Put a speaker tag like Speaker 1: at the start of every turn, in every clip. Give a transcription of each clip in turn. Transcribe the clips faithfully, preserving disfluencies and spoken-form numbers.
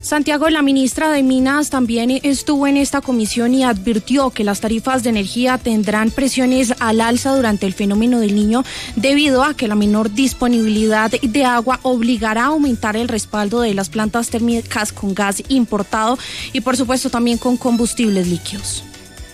Speaker 1: Santiago, la ministra de Minas también estuvo en esta comisión y advirtió que las tarifas de energía tendrán presiones al alza durante el fenómeno del Niño debido a que la menor disponibilidad de agua obligará a aumentar el respaldo de las plantas térmicas con gas importado y por supuesto también con combustibles líquidos.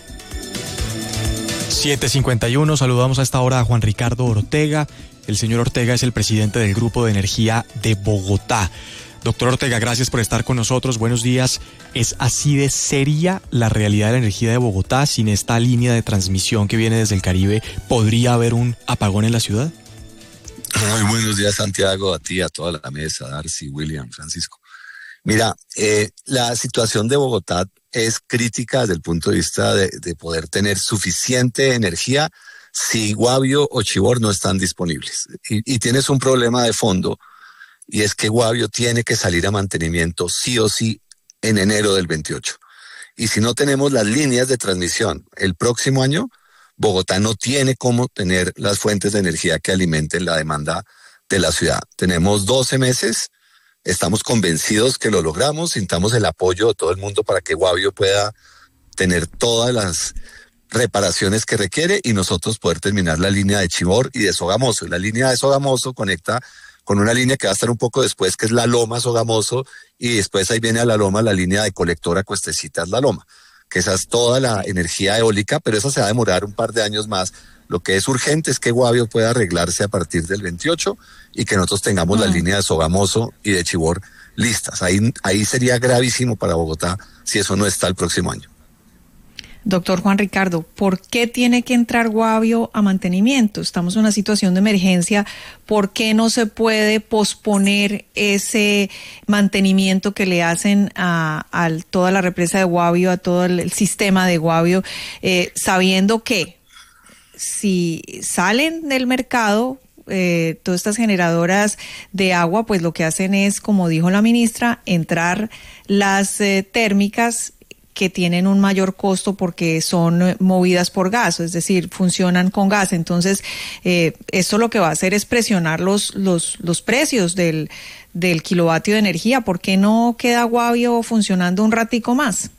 Speaker 2: siete cincuenta y uno, saludamos a esta hora a Juan Ricardo Ortega. El señor Ortega es el presidente del Grupo de Energía de Bogotá. Doctor Ortega, gracias por estar con nosotros. Buenos días. ¿Es así de seria la realidad de la energía de Bogotá? Sin esta línea de transmisión que viene desde el Caribe, ¿podría haber un apagón en la ciudad?
Speaker 3: Muy buenos días, Santiago, a ti, a toda la mesa, Darcy, William, Francisco. Mira, eh, la situación de Bogotá es crítica desde el punto de vista de, de poder tener suficiente energía si Guavio o Chivor no están disponibles. Y, y tienes un problema de fondo, y es que Guavio tiene que salir a mantenimiento sí o sí en enero del veintiocho. Y si no tenemos las líneas de transmisión el próximo año, Bogotá no tiene cómo tener las fuentes de energía que alimenten la demanda de la ciudad. Tenemos doce meses, estamos convencidos que lo logramos, sintamos el apoyo de todo el mundo para que Guavio pueda tener todas las reparaciones que requiere y nosotros poder terminar la línea de Chivor y de Sogamoso. Y la línea de Sogamoso conecta con una línea que va a estar un poco después, que es La Loma, Sogamoso, y después ahí viene a La Loma la línea de colectora Cuestecitas, La Loma, que esa es toda la energía eólica, pero esa se va a demorar un par de años más. Lo que es urgente es que Guavio pueda arreglarse a partir del veintiocho y que nosotros tengamos mm. la línea de Sogamoso y de Chivor listas. Ahí, ahí sería gravísimo para Bogotá si eso no está el próximo año.
Speaker 4: Doctor Juan Ricardo, ¿por qué tiene que entrar Guavio a mantenimiento? Estamos en una situación de emergencia. ¿Por qué no se puede posponer ese mantenimiento que le hacen a, a toda la represa de Guavio, a todo el, el sistema de Guavio, eh, sabiendo que si salen del mercado eh, todas estas generadoras de agua, pues lo que hacen es, como dijo la ministra, entrar las eh, térmicas que tienen un mayor costo porque son movidas por gas, es decir, funcionan con gas. Entonces, eh, esto lo que va a hacer es presionar los los los precios del, del kilovatio de energía. ¿Por qué no queda Guavio funcionando un ratico más?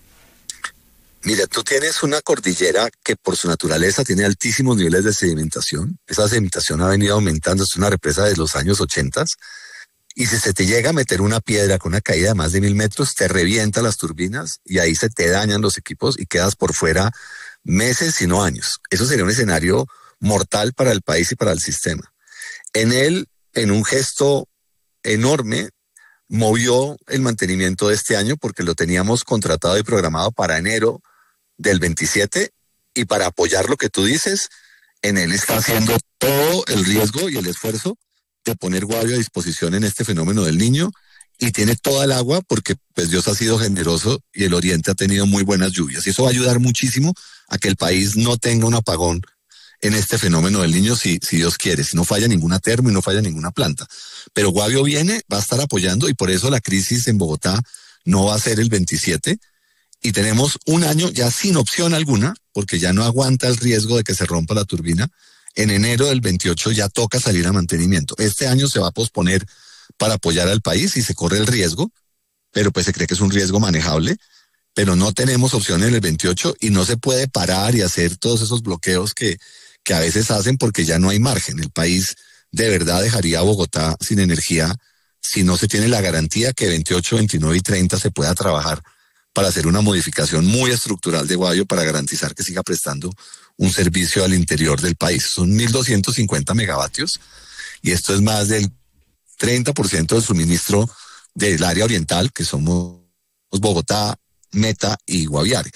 Speaker 3: Mira, tú tienes una cordillera que por su naturaleza tiene altísimos niveles de sedimentación. Esa sedimentación ha venido aumentando, es una represa de los años ochenta. Y si se te llega a meter una piedra con una caída de más de mil metros, te revienta las turbinas y ahí se te dañan los equipos y quedas por fuera meses, si no años. Eso sería un escenario mortal para el país y para el sistema. En él, en un gesto enorme, movió el mantenimiento de este año porque lo teníamos contratado y programado para enero del veintisiete, y para apoyar lo que tú dices, en él está haciendo todo el riesgo y el esfuerzo de poner Guavio a disposición en este fenómeno del Niño, y tiene toda el agua porque pues Dios ha sido generoso y el oriente ha tenido muy buenas lluvias, y eso va a ayudar muchísimo a que el país no tenga un apagón en este fenómeno del Niño, si, si Dios quiere, si no falla ninguna termo y no falla ninguna planta. Pero Guavio viene, va a estar apoyando, y por eso la crisis en Bogotá no va a ser el veintisiete, y tenemos un año ya sin opción alguna, porque ya no aguanta el riesgo de que se rompa la turbina. En enero del veintiocho ya toca salir a mantenimiento. Este año se va a posponer para apoyar al país y se corre el riesgo, pero pues se cree que es un riesgo manejable, pero no tenemos opción en el veintiocho y no se puede parar y hacer todos esos bloqueos que, que a veces hacen porque ya no hay margen. El país de verdad dejaría a Bogotá sin energía si no se tiene la garantía que veintiocho, veintinueve y treinta se pueda trabajar para hacer una modificación muy estructural de Guavio para garantizar que siga prestando un servicio al interior del país. Son mil doscientos cincuenta megavatios y esto es más del treinta por ciento del suministro del área oriental, que somos Bogotá, Meta y Guaviare.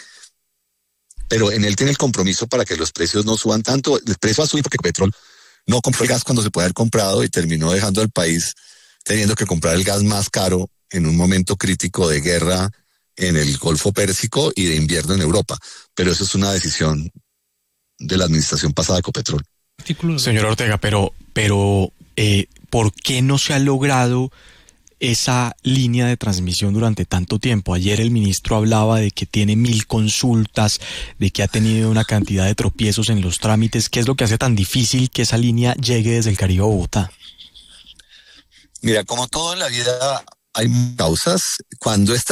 Speaker 3: Pero en él tiene el compromiso para que los precios no suban tanto. El precio va a subir porque Ecopetrol no compró el gas cuando se puede haber comprado y terminó dejando al país teniendo que comprar el gas más caro en un momento crítico de guerra en el Golfo Pérsico y de invierno en Europa. Pero eso es una decisión de la administración pasada de Ecopetrol.
Speaker 2: Señor Ortega, pero, pero eh, ¿por qué no se ha logrado esa línea de transmisión durante tanto tiempo? Ayer el ministro hablaba de que tiene mil consultas, de que ha tenido una cantidad de tropiezos en los trámites. ¿Qué es lo que hace tan difícil que esa línea llegue desde el Caribe a Bogotá?
Speaker 3: Mira, como todo en la vida hay causas. Cuando esta